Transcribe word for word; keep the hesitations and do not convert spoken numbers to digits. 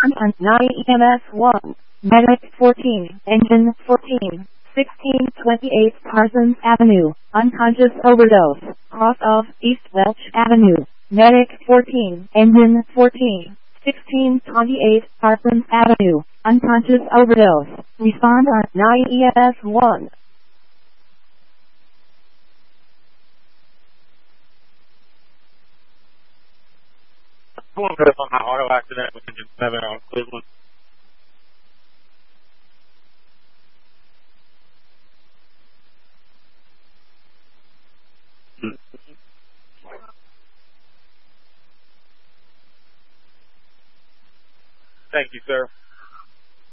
on nine E M S one, Medic fourteen, Engine fourteen, sixteen twenty-eight Parsons Avenue, unconscious overdose, cross of East Welch Avenue, Medic fourteen, Engine fourteen, sixteen twenty-eight Parsons Avenue, unconscious overdose, respond on nine E M S one. Pulling this on my auto accident with engine seven on Cleveland. Thank you, sir.